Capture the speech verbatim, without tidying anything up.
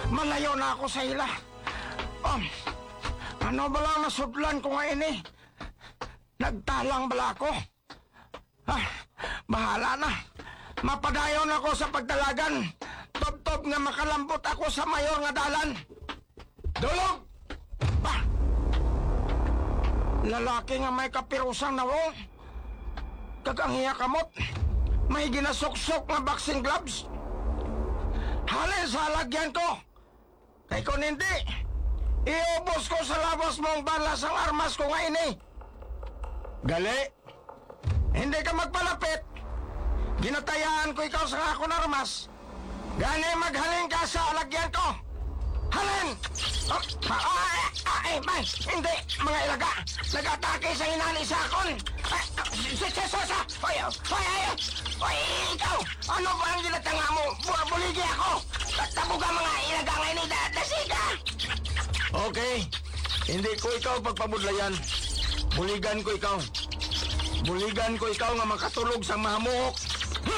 Malayo na ako sa ila. Um, ano ba lang nasudlan ko nga ini? Nagtalang bala ako? Ah, bahala na. Mapadayon ako sa pagdalagan. Top-top nga makalambot ako sa mayor nga dalan. Dulog! Ba! Lalaki nga may kapirusang nawong. Kaganghiya kamot. May ginasuksok nga boxing gloves. Halin sa lagyan ko. Kay kung hindi, iubos ko sa labas mong balas ang armas ko nga ini. Gali, hindi ka magpalapit. Ginatayaan ko ikaw sa akong armas. Gani maghalin ka sa lagyan ko. Halin! Oh, ay, ay, ay, hindi, mga ilaga. Nag-atake sa inani sa akon. Ay, si, si, si, si, Oy, oy, oy, oy, ikaw! Ano ba ang ginatanga mo? Buligi ako! Tabuga mga ilaga ngayon ni Dasika! Okay, hindi ko ikaw pagpabudlayan. Buligan ko ikaw. Buligan ko ikaw nga makatulog sa mahamuhok.